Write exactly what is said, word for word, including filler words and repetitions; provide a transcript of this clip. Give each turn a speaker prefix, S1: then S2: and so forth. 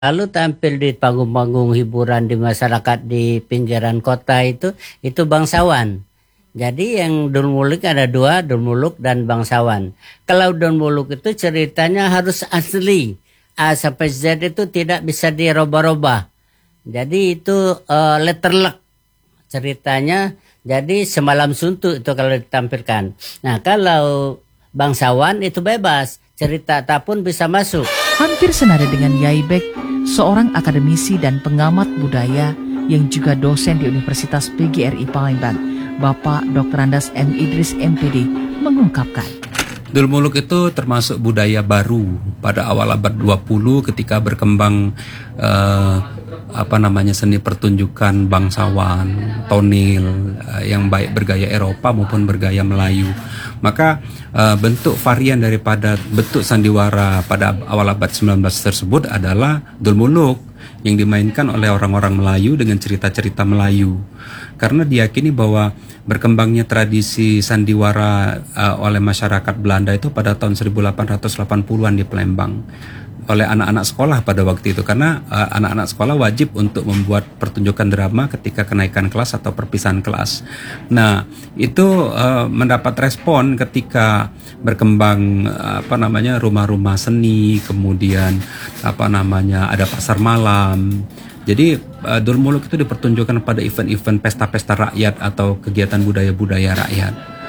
S1: Lalu tampil di panggung-panggung hiburan di masyarakat di pinggiran kota itu, itu bangsawan. Jadi yang Don Muluk ada dua, Don Muluk dan bangsawan. Kalau Don Muluk itu ceritanya harus asli. A sampai Z itu tidak bisa dirubah-rubah. Jadi itu uh, letter luck ceritanya. Jadi semalam suntuk itu kalau ditampilkan. Nah kalau bangsawan itu bebas. Cerita apapun bisa masuk.
S2: Hampir senada dengan Yai Bek, seorang akademisi dan pengamat budaya yang juga dosen di Universitas P G R I Palembang, Bapak Doktor Andas M. Idris M Pd, mengungkapkan.
S3: Dul Muluk itu termasuk budaya baru pada awal abad dua puluh ketika berkembang eh, apa namanya seni pertunjukan bangsawan, tonil eh, yang baik bergaya Eropa maupun bergaya Melayu. Maka uh, bentuk varian daripada bentuk sandiwara pada awal abad sembilan belas tersebut adalah Dul Muluk yang dimainkan oleh orang-orang Melayu dengan cerita-cerita Melayu. Karena diyakini bahwa berkembangnya tradisi sandiwara uh, oleh masyarakat Belanda itu pada tahun seribu delapan ratus delapan puluhan di Palembang oleh anak-anak sekolah pada waktu itu, karena uh, anak-anak sekolah wajib untuk membuat pertunjukan drama ketika kenaikan kelas atau perpisahan kelas. Nah, itu uh, mendapat respon ketika berkembang uh, apa namanya rumah-rumah seni, kemudian apa namanya ada pasar malam. Jadi uh, Dul Muluk itu dipertunjukkan pada event-event pesta-pesta rakyat atau kegiatan budaya-budaya rakyat.